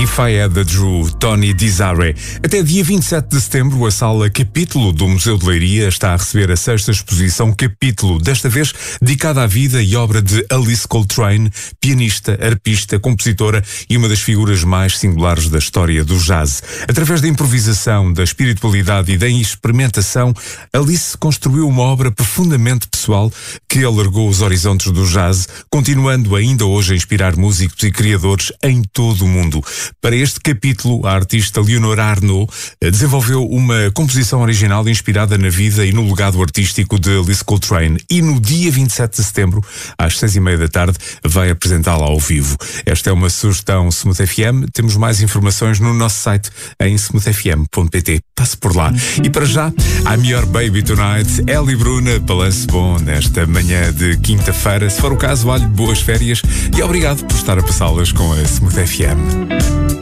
If I Had a Drew, Tony Desare. Até dia 27 de setembro, a Sala Capítulo do Museu de Leiria está a receber a 6ª exposição Capítulo, desta vez dedicada à vida e obra de Alice Coltrane, pianista, arpista, compositora e uma das figuras mais singulares da história do jazz. Através da improvisação, da espiritualidade e da experimentação, Alice construiu uma obra profundamente pessoal que alargou os horizontes do jazz, continuando ainda hoje a inspirar músicos e criadores em todo o mundo. Para este capítulo, a artista Leonor Arnaud desenvolveu uma composição original inspirada na vida e no legado artístico de Alice Coltrane e no dia 27 de setembro, às 6:30 da tarde, vai apresentá-la ao vivo. Esta é uma sugestão Smooth FM. Temos mais informações no nosso site em smoothfm.pt. Passe por lá. E para já, I'm Your Baby Tonight, Ellie Bruna, balanço bom nesta manhã de quinta-feira. Se for o caso, olhe, boas férias e obrigado por estar a passá-las com a Smooth FM.